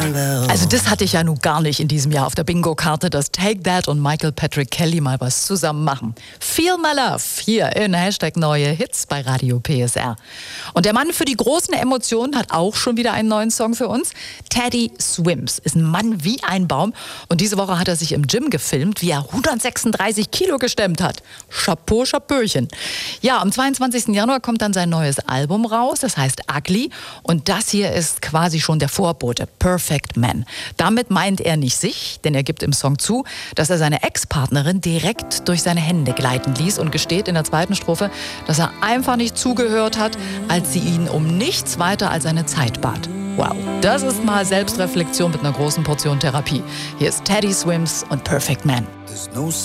Also das hatte ich ja nun gar nicht in diesem Jahr auf der Bingo-Karte, dass Take That und Michael Patrick Kelly mal was zusammen machen. Feel My Love hier in Hashtag Neue Hits bei Radio PSR. Und der Mann für die großen Emotionen hat auch schon wieder einen neuen Song für uns. Teddy Swims ist ein Mann wie ein Baum und diese Woche hat er sich im Gym gefilmt, wie er 136 Kilo gestemmt hat. Chapeau, Chapeauchen. Ja, am 22. Januar kommt dann sein neues Album raus, das heißt Ugly und das hier ist quasi schon der Vorbote, Perfect Man. Damit meint er nicht sich, denn er gibt im Song zu, dass er seine Ex-Partnerin direkt durch seine Hände gleiten ließ und gesteht in der zweiten Strophe, dass er einfach nicht zugehört hat, als sie ihn um nichts weiter als seine Zeit bat. Wow, das ist mal Selbstreflexion mit einer großen Portion Therapie. Hier ist Teddy Swims und Perfect Man.